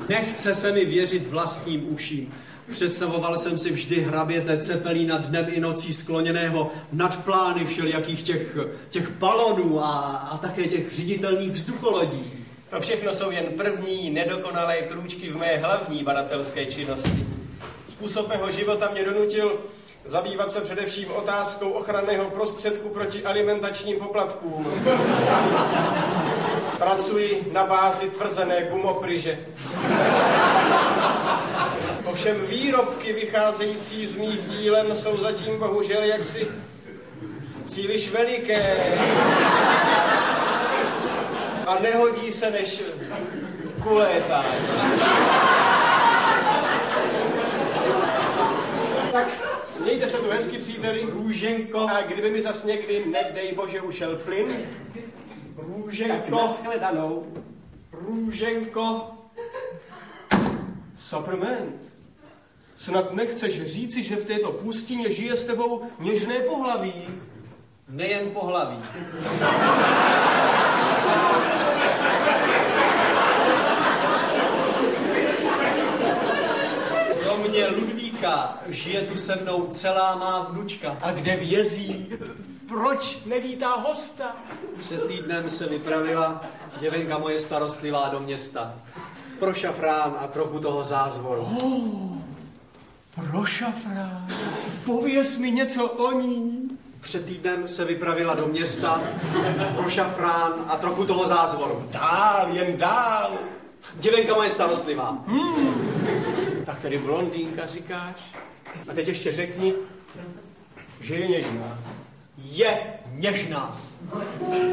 Nechce se mi věřit vlastním uším. Představoval jsem si vždy hraběte Cepelína dnem i nocí skloněného nad plány všelijakých těch balonů a také těch řiditelných vzducholodí. To všechno jsou jen první nedokonalé krůčky v mé hlavní badatelské činnosti. Způsob mého života mě donutil zabývat se především otázkou ochranného prostředku proti alimentačním poplatkům. Pracuji na bázi tvrzené gumopryže. Ovšem výrobky vycházející z mých dílen jsou zatím bohužel jaksi příliš veliké a nehodí se než kulétání. Tak, mějte se tu hezky, příteli. Růženko. A kdyby mi zas někdy, nedej bože, ušel plyn, Růženko. tak nashledanou. Růženko. Saprament. Snad nechceš říci, že v této pustině žije s tebou něžné pohlaví? Nejen pohlaví. Kromě Ludvíka žije tu se mnou celá má vnučka. A kde vězí? Proč nevítá hosta? Před týdnem se vypravila děvenka moje starostlivá do města. Pro šafrán a trochu toho zázvoru. Pro šafrán. Pověz mi něco o ní. Před týdnem se vypravila do města pro šafrán a trochu toho zázvoru. Dál, jen dál. Děvenka moje starostlivá. Tak tedy blondýnka říkáš? A teď ještě řekni, že je něžná. Je něžná.